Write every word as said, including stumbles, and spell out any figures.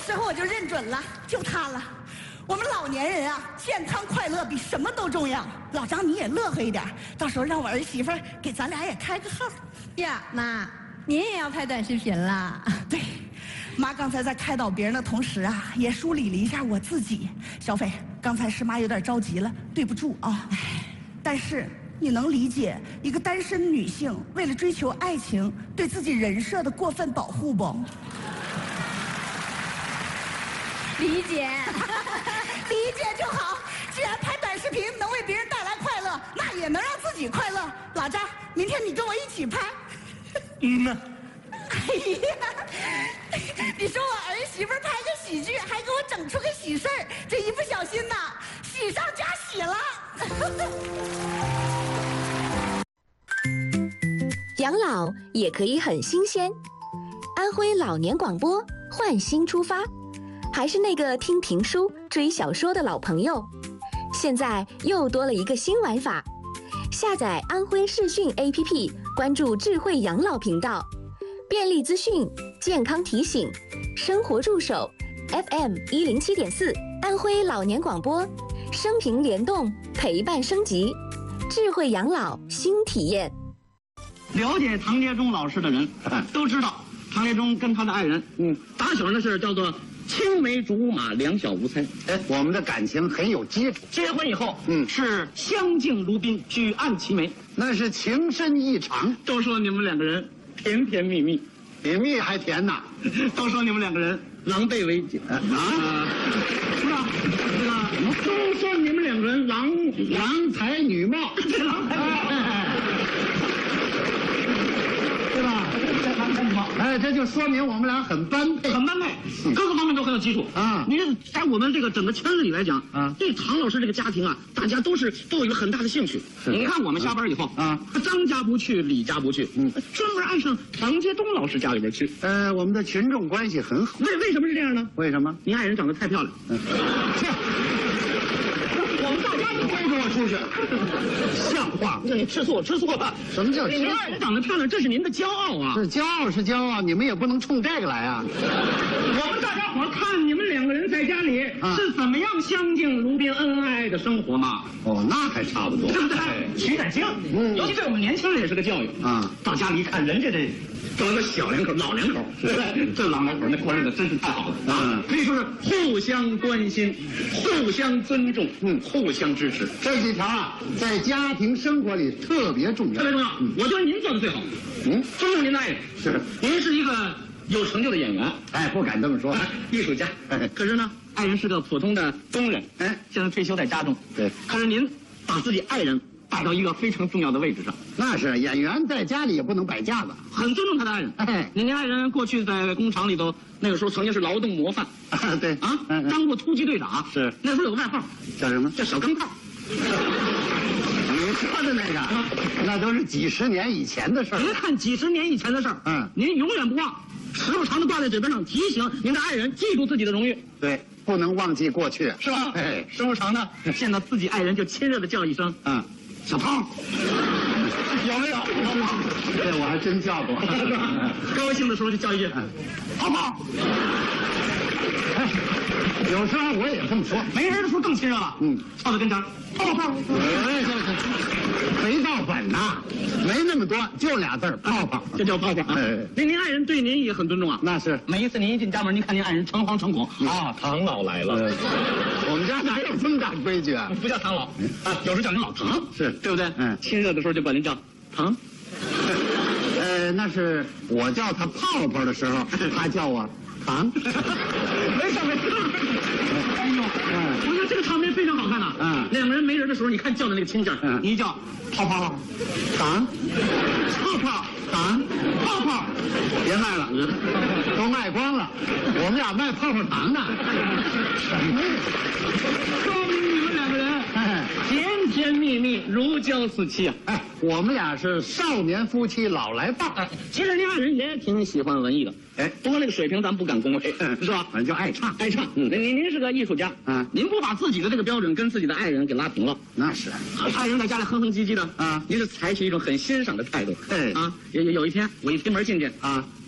时候我就认准了，就他了。我们老年人啊，健康快乐比什么都重要。老张你也乐呵一点，到时候让我儿媳妇给咱俩也开个号。 呀，妈，您也要拍短视频啦？ 对，妈刚才在开导别人的同时啊，也梳理了一下我自己。小斐，刚才是妈有点着急了，对不住啊。但是你能理解一个单身女性为了追求爱情对自己人设的过分保护不？ 理解， 理解就好。既然拍短视频能为别人带来快乐，那也能让自己快乐。老张，明天你跟我一起拍。 嗯呐。 哎呀，你说我儿媳妇拍个喜剧，还给我整出个喜事儿，这一不小心呐，喜上加喜了。 养老也可以很新鲜。安徽老年广播换新出发，还是那个听评书、追小说的老朋友，现在又多了一个新玩法。下载安徽视讯 A P P， 关注智慧养老频道，便利资讯、健康提醒、生活助手 ，F M 一零七点四，安徽老年广播，生平联动，陪伴升级，智慧养老新体验。 了解唐杰忠老师的人都知道，唐杰忠跟他的爱人，嗯，打小那事叫做青梅竹马，两小无猜。 哎，我们的感情很有基础。 结婚以后， 嗯， 是相敬如宾，举案齐眉， 那是情深意长。 都说你们两个人甜甜蜜蜜， 比蜜还甜呐。 都说你们两个人狼狈为奸啊，是吧？这个都说你们两个人郎郎才女貌， 郎才女貌。 对吧？哎，这就说明我们俩很般配， 很般配，各个方面都很有基础啊。 您在我们这个整个圈子里来讲啊， 对唐老师这个家庭啊，大家都是都有一个很大的兴趣。你看我们下班以后啊， 张家不去，李家不去，嗯，专门爱上唐杰忠老师家里边去。 呃，我们的群众关系很好。 为为什么是这样呢？ 为什么？ 您爱人长得太漂亮。嗯，我们大家都推着我出去， 像话！ 你吃醋吃醋了。 什么叫吃醋？ 您爱人长得漂亮，这是您的骄傲啊！ 是骄傲是骄傲，你们也不能冲这个来啊！ 我们大家伙看你们两个人在家里啊是怎么样相敬如宾、恩爱的生活嘛？ 哦，那还差不多， 对不对？取点经， 嗯尤其对我们年轻人也是个教育啊。 到家里一看，人家这都个小两口、老两口，对不对？这老两口那过日子真是太好了啊！可以说是互相关心、互相尊重，嗯，互相支持。 这几条啊，在家庭生活里特别重要， 特别重要。我觉得您做的最好， 嗯， 尊重您的爱人。 是， 您是一个有成就的演员， 哎，不敢这么说， 艺术家。可是呢，爱人是个普通的工人， 哎， 现在退休在家中。 对， 可是您把自己爱人摆到一个非常重要的位置上， 那是演员在家里也不能摆架子， 很尊重他的爱人。 哎， 您爱人过去在工厂里头，那个时候曾经是劳动模范， 啊，对啊， 嗯嗯当过突击队长。 是， 那时候有个外号叫什么？ 叫小钢炮。 你说的那个，那都是几十年以前的事儿。 别看几十年以前的事儿， 嗯， 您永远不忘，时不常的挂在嘴边上，提醒您的爱人记住自己的荣誉。 对，不能忘记过去， 是吧？ 哎， 时不常的见到自己爱人就亲热的叫一声， 嗯， 小胖，有没有？ 这我还真叫过。 高兴的时候就叫一句，泡泡。 哎，有时候我也这么说， 没人的时候更亲热了。 嗯， 凑到跟前，泡泡。 哎，这这没到本呐，没那么多，就俩字儿泡泡， 这叫泡泡啊。 哎您您爱人对您也很尊重啊。 那是。 每一次您一进家门，您看您爱人诚惶诚恐啊，唐老来了。 我们家哪有这么大规矩啊？ 不叫唐老啊，有时叫您老唐， 是对不对？ 嗯， 亲热的时候就管您叫唐。 呃，那是我叫他泡泡的时候，他叫我糖。 没事没事。哎呦，我说这个场面非常好看呐。 嗯， 两个人没人的时候，你看叫的那个亲劲儿， 嗯， 你一叫泡泡糖， 泡泡糖， 泡泡， 别卖了，都卖光了。我们俩卖泡泡糖呢。什么？ 说明你们两个人哎， 甜甜蜜蜜，如胶似漆啊！ 哎，我们俩是少年夫妻老来伴。 哎，其实您爱人也挺喜欢文艺的， 哎， 不过那个水平咱不敢恭维，是吧？ 反正就爱唱， 爱唱。嗯，您您是个艺术家， 嗯， 您不把自己的这个标准跟自己的爱人给拉平了， 那是。 爱人在家里哼哼唧唧的啊， 您是采取一种很欣赏的态度。 哎啊，有有有一天我一推门进去啊，